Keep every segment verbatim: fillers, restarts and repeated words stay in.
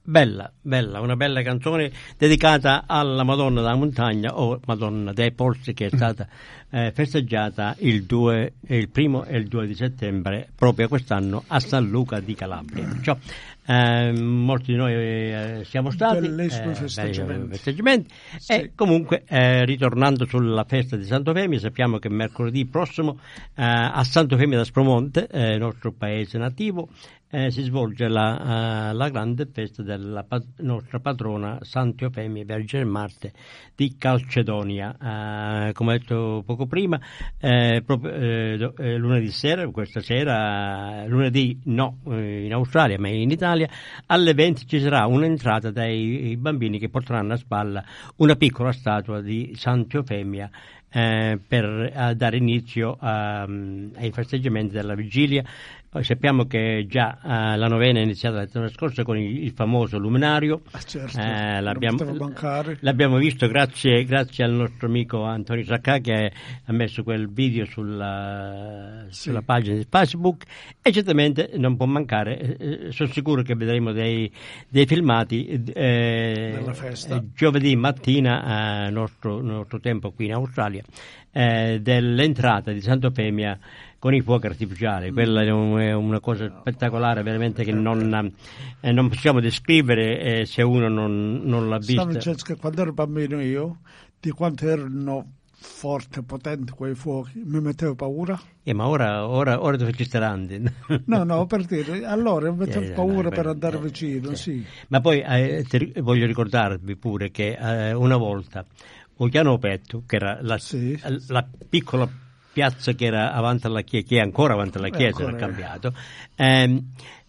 Bella, bella, una bella canzone dedicata alla Madonna della Montagna o Madonna dei Polsi, che è stata eh, festeggiata il due, il primo e il due di settembre proprio quest'anno a San Luca di Calabria. Perciò eh, molti di noi eh, siamo stati bellissimi eh, festeggiamenti, festeggiamenti. Sì. E comunque eh, ritornando sulla festa di Sant'Eufemia, sappiamo che mercoledì prossimo eh, a Sant'Eufemia d'Aspromonte, eh, nostro paese nativo, Eh, si svolge la, uh, la grande festa della pat- nostra patrona Santa Eufemia Vergine Marte di Calcedonia. Uh, come ho detto poco prima, eh, proprio, eh, eh, lunedì sera, questa sera, lunedì no eh, in Australia ma in Italia, alle venti ci sarà un'entrata dai bambini che porteranno a spalla una piccola statua di Santa Eufemia eh, per a dare inizio a, um, ai festeggiamenti della vigilia. Poi sappiamo che già uh, la novena è iniziata la settimana scorsa con il, il famoso luminario. Ah, certo, eh, l'abbiamo, mancare. l'abbiamo visto grazie, grazie al nostro amico Antonio Saccà, che ha messo quel video sulla, sì. sulla pagina di Facebook, e certamente non può mancare. Eh, sono sicuro che vedremo dei, dei filmati eh, della festa. Eh, giovedì mattina, eh, nostro, nostro tempo qui in Australia, eh, dell'entrata di Santa Eufemia con i fuochi artificiali. Quella è, un, è una cosa spettacolare veramente, che non, eh, non possiamo descrivere eh, se uno non, non l'ha vista. Francesca, quando ero bambino io, di quanto erano forti e potenti quei fuochi, mi mettevo paura. Eh, ma ora, ora, ora dove ci staranno? No, no, per dire, allora mi mettevo eh, paura no, per beh, andare eh, vicino, sì. sì. Ma poi eh, ti, voglio ricordarvi pure che eh, una volta Ogliano Petto, che era la, sì. la piccola piazza che era avanti alla chiesa, che è ancora avanti alla chiesa, era cambiato, eh,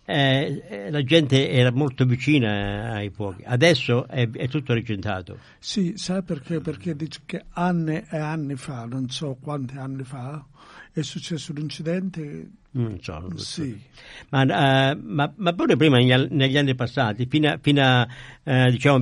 eh, la gente era molto vicina ai fuochi. Adesso è, è tutto argentato. Sì, sai perché? Perché dice che anni e anni fa, non so quanti anni fa, è successo un incidente. Non so, non sì. Ma, uh, ma, ma pure prima negli, negli anni passati, fino a, fino a uh, diciamo